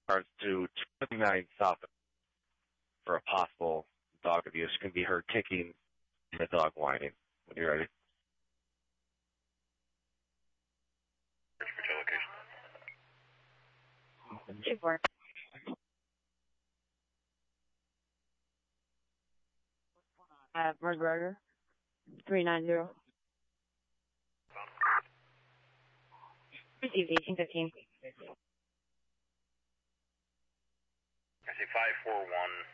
regards to 29 South for a possible dog abuse. Can be heard kicking and the dog whining. When you're ready. Report. Burger 390. Received 1815. I see 541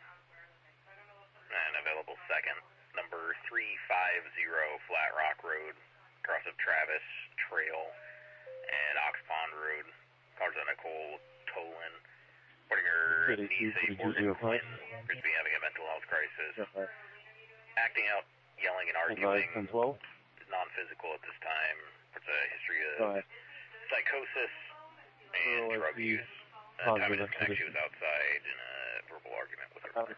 and available second. Number 350 Flat Rock Road, across of Travis Trail and Ox Pond Road. Cars on Nicole Tolan. Putting her knee safe Morgan Quinn. Appears to be having a mental health crisis. Acting out, yelling, and arguing. Non-physical at this time. Puts a history of psychosis and drug use. Time of disconnect, she was outside in a verbal argument with her friend.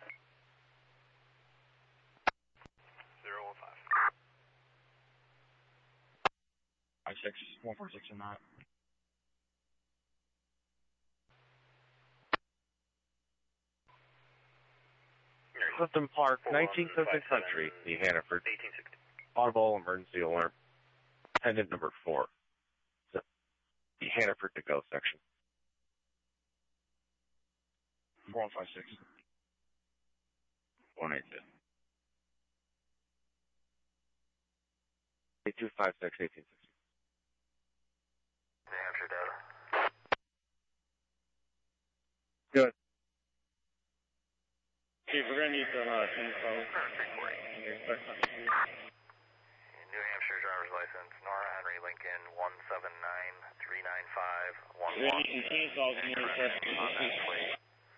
015. 146 and that. Clifton Park, 19th Clifton Country, the Hannaford. 1860. Audible emergency alarm. Pendant number 4. So, the Hannaford to go section. 4156. 182. 8256, 1860. New Hampshire data. Good. Chief, we're going to need some info. New Hampshire driver's license, Nora Henry Lincoln, 179-395-11. On that plate,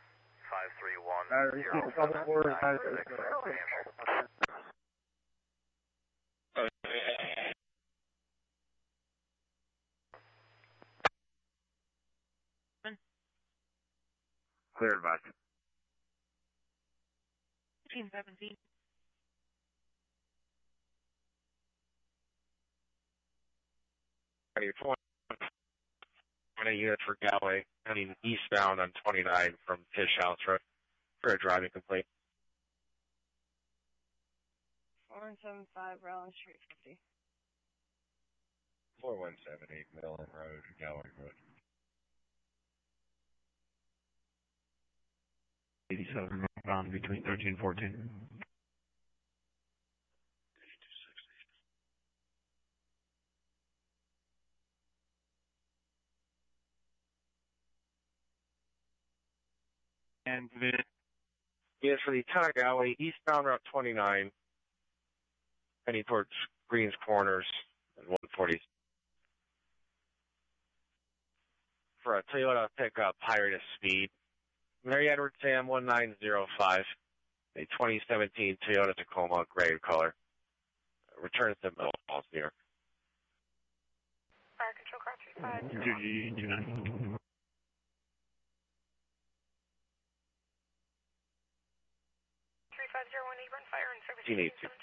531-076. Clear advice. 1817. A unit for Galway, heading eastbound on 29 from Tish House Road for a driving complaint. 4175 Rowland Street 50. 4178 Millen Road, Galway Road. 87 bound between 13 and 14. And units for the Tonic Alley, eastbound Route 29, heading towards Greens Corners and 140s. For a Toyota pickup, higher to speed. Mary Edward Sam 1905, a 2017 Toyota Tacoma, gray color. Returns to Middle Falls, New York. Fire control car 35. 229. 3501 Eburn, fire and service. 1882.